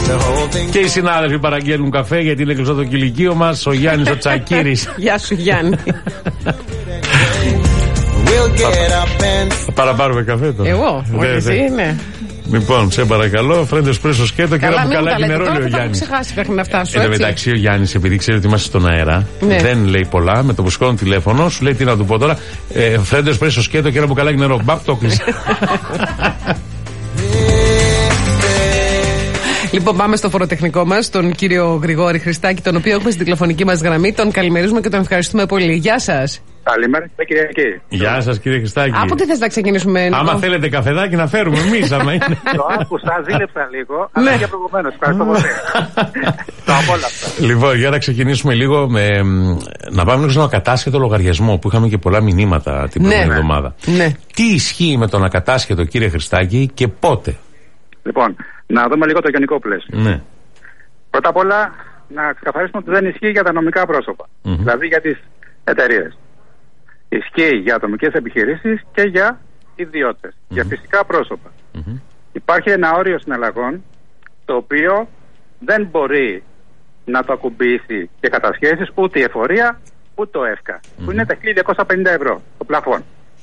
Και οι συνάδελφοι παραγγέλνουν καφέ γιατί είναι κλειστό το κηλικείο μας. Ο Γιάννης ο Τσακίρης. Γεια σου Γιάννη. Θα παραπάρουμε καφέ τώρα. Εγώ, όχι εσύ, ναι. Λοιπόν, σε παρακαλώ, φρέντο εσπρέσο σκέτο και ένα μπουκαλάκι νερό, λέει ο Γιάννης. Θα ξεχάσει μέχρι να φτάσω. Εν τω μεταξύ, ο Γιάννης, επειδή ξέρει ότι είμαστε στον αέρα, δεν λέει πολλά. Με το που σηκώνει τηλέφωνο, σου λέει τι να του πω τώρα. Φρέντο εσπρέσο σκέτο και ένα μπουκαλάκι νερό. Μπαπ, το κλείσε. Λοιπόν, πάμε στο φοροτεχνικό μας, τον κύριο Γρηγόρη Χριστάκη, τον οποίο έχουμε στην τηλεφωνική μας γραμμή. Τον καλημερίζουμε και τον ευχαριστούμε πολύ. Γεια σας. Καλημέρα, κύριε Κυριακή. Γεια σας, κύριε Χριστάκη. Από τι θες να ξεκινήσουμε? Άμα θέλετε καφεδάκι να φέρουμε εμείς, άμα είναι. Το άκουσα, ζήλεψα λίγο, αλλά και προηγουμένως. Ευχαριστώ πολύ. Το απόλαυσα. Λοιπόν, για να ξεκινήσουμε λίγο να πάμε λίγο στον ακατάσχετο λογαριασμό που είχαμε και πολλά μηνύματα την προηγούμενη εβδομάδα. Ναι. Τι ισχύει με τον ακατάσχετο, κύριε Χριστάκη, και πότε? Λοιπόν, να δούμε λίγο το γενικό πλαίσιο. Ναι. Πρώτα απ' όλα, να ξεκαθαρίσουμε ότι δεν ισχύει για τα νομικά πρόσωπα. Δηλαδή για τις εταιρείες. Ισχύει για ατομικές επιχειρήσεις και για ιδιώτες, για φυσικά πρόσωπα. Υπάρχει ένα όριο συναλλαγών το οποίο δεν μπορεί να το ακουμπήσει και κατασχέσεις ούτε η εφορία ούτε ο ΕΦΚΑ, που είναι τα 1.250 ευρώ το πλαφόν.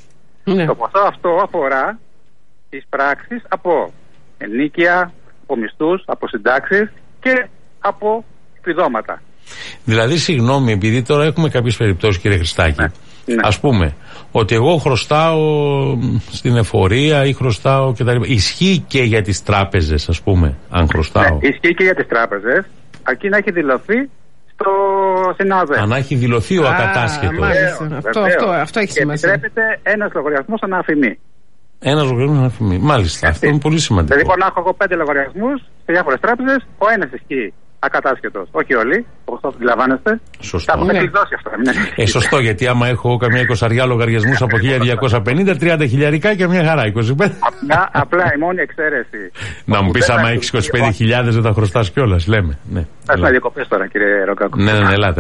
Το ποσό αυτό αφορά τις πράξεις από ενίκεια, από μισθούς, από συντάξεις και από επιδόματα. Δηλαδή, συγγνώμη, επειδή τώρα έχουμε κάποιες περιπτώσεις, κύριε Χριστάκη, ας πούμε ότι εγώ χρωστάω στην εφορία ή χρωστάω κτλ. Ισχύει και για τις τράπεζες, ας πούμε, αν χρωστάω? Ναι, ισχύει και για τις τράπεζες, αρκεί να έχει δηλωθεί στην ΑΔΕ. Αν έχει δηλωθεί ο ακατάσχετος. Αυτό έχει σημασία. Και επιτρέπεται ένας λογαριασμός ανά αφημί. Ένας λογαριασμός ανά αφημί. Μάλιστα, αυτό είναι πολύ σημαντικό. Δηλαδή, να έχω εγώ 5 λογαριασμούς σε διάφορες τράπεζες, ο ένας ισχύει ακατάσχετος. Όχι όλοι, όπως το αντιλαμβάνεστε. Σωστό. Τα έχουμε κλειδώσει αυτά. Σωστό, γιατί άμα έχω καμιά 20 λογαριασμούς από 1.250, 30 χιλιαρικά και μια χαρά, 25. Απλά η μόνη εξαίρεση. Να μου πεις, άμα έχεις 25.000 δεν τα χρωστάς κιόλας, λέμε. Θες να διακοπές τώρα, κύριε Ροκάκου? Ναι, ελάτε.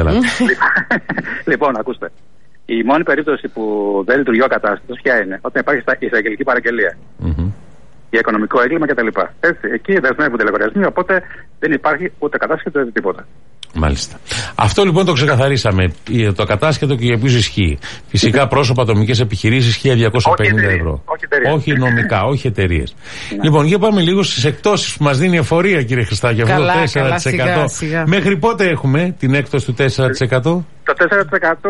Λοιπόν, ακούστε. Η μόνη περίπτωση που δεν λειτουργεί ο ακατάσχετος ποια είναι? Όταν υπάρχει η εισαγγελική παραγγελία. Για οικονομικό έγκλημα κτλ. Έτσι, εκεί δεσμεύονται λογαριασμοί, οπότε δεν υπάρχει ούτε κατάσχετο ούτε τίποτα. Μάλιστα. Αυτό λοιπόν το ξεκαθαρίσαμε. Το ακατάσχετο και για ποιους ισχύει. Φυσικά πρόσωπα, ατομικές επιχειρήσεις, 1.250 ευρώ. Όχι νομικά, όχι εταιρείες. Λοιπόν, για πάμε λίγο στις εκτόσεις που μας δίνει η εφορία, κύριε Χριστάκη. Αυτό το 4%. Σιγά. Μέχρι πότε έχουμε την έκπτωση του 4%? Το 4%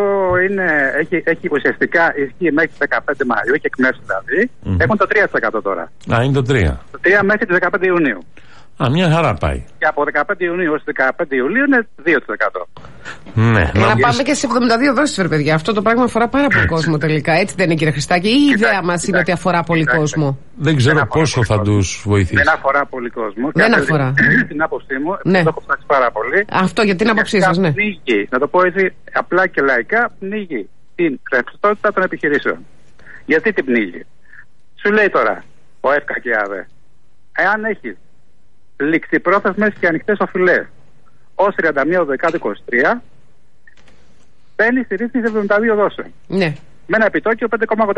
έχει ουσιαστικά ισχύει μέχρι τις 15 Μαΐου, έχει εκμεύσει δηλαδή. Έχουν το 3% τώρα. Είναι το 3%. Το 3% μέχρι τις 15 Ιουνίου. Μια χαρά πάει. Και από 15 Ιουνίου ως 15 Ιουλίου είναι 2%. Ναι. Να πάμε και σε 72 δόσεις, ρε παιδιά. Αυτό το πράγμα αφορά πάρα πολύ κόσμο τελικά. Έτσι δεν είναι, κύριε Χριστάκη? Ή η ιδέα μας είναι ότι αφορά πολύ κόσμο? Δεν ξέρω πόσο θα τους βοηθήσει. Δεν αφορά πολύ κόσμο. Δεν αφορά. Την άποψή μου, το έχω ψάξει πάρα πολύ. Αυτό για την άποψή σας, ναι. Πνίγει, να το πω έτσι απλά και λαϊκά, πνίγει την ρευστότητα των επιχειρήσεων. Γιατί την πνίγει? Σου λέει τώρα ο ΕΦΚΑ και η ΑΔΕ, εάν έχει ληξιπρόθεσμες και ανοιχτές οφειλές ως 31/12/23, μπαίνει στη ρύθμιση 72 δόσεων. Ναι. Με ένα επιτόκιο 5,85.